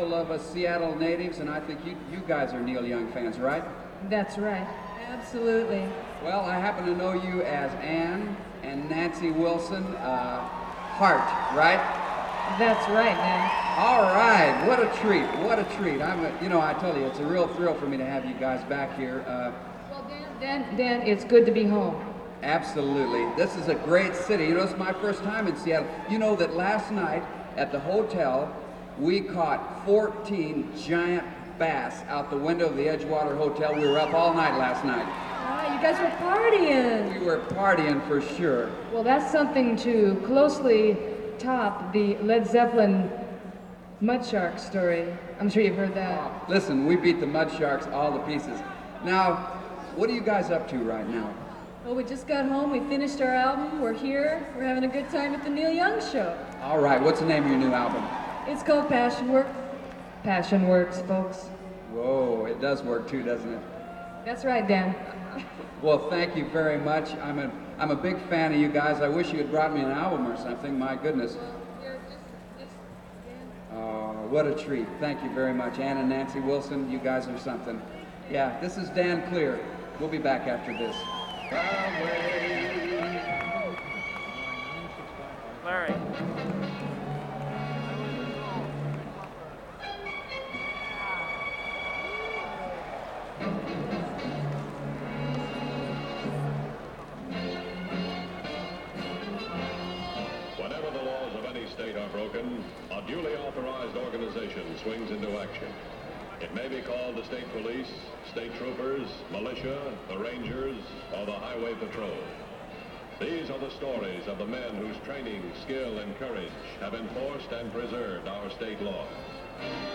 full of Seattle natives, and I think you guys are Neil Young fans, right? That's right. Absolutely. Well, I happen to know you as Ann and Nancy Wilson, Hart, right? That's right, Dan. All right, what a treat, what a treat. I tell you, it's a real thrill for me to have you guys back here. Well, Dan, it's good to be home. Absolutely. This is a great city. It's my first time in Seattle. You know that last night at the hotel, we caught 14 giant bass out the window of the Edgewater Hotel. We were up all night last night. Ah, you guys were partying. We were partying for sure. Well, that's something to closely top the Led Zeppelin Mud Shark story. I'm sure you've heard that. Listen, we beat the Mud Sharks all to pieces. Now, what are you guys up to right now? Well, we just got home. We finished our album. We're here. We're having a good time at the Neil Young Show. All right, what's the name of your new album? It's called Passion Work. Passion works, folks. Whoa, it does work too, doesn't it? That's right, Dan. Well, thank you very much. I'm a big fan of you guys. I wish you had brought me an album or something. My goodness. Oh, what a treat. Thank you very much. Ann and Nancy Wilson, you guys are something. Yeah, this is Dan Clear. We'll be back after this. Larry. Whenever the laws of any state are broken, a duly authorized organization swings into action. It may be called the state police, state troopers, militia, the rangers, or the highway patrol. These are the stories of the men whose training, skill, and courage have enforced and preserved our state laws.